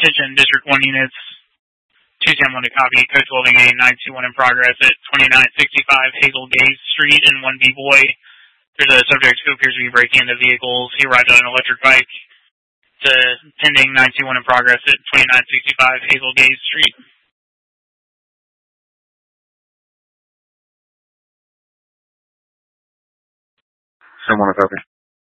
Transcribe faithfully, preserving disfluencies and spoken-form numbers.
Attention, District one units. two ten one to copy. Code twelve A nine two one in progress at twenty-nine sixty-five Hazel Gaze Street in one B Boy. There's a subject who appears to be breaking into vehicles. He arrived on an electric bike. To pending nine two one in progress at twenty-nine sixty-five Hazel Gaze Street. Someone copy.